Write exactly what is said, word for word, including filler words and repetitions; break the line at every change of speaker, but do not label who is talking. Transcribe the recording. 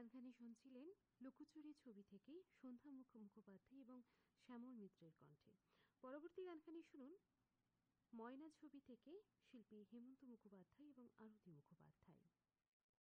গানখানি শুনছিলেন লুকোচুরি ছবি থেকে সন্ধ্যা মুখ মুখোপাধ্যায় এবং শ্যামল মিত্রের কণ্ঠে। পরবর্তী গানখানি শুনুন ময়না ছবি থেকে শিল্পী হেমন্ত মুখোপাধ্যায় এবং আরতি মুখোপাধ্যায়।